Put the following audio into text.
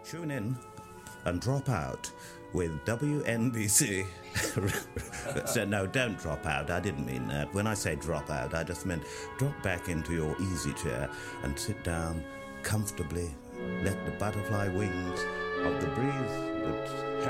Tune in and drop out with WNBC. So no, don't drop out. I didn't mean that. When I say drop out, I just meant drop back into your easy chair and sit down comfortably. Let the butterfly wings of the breeze that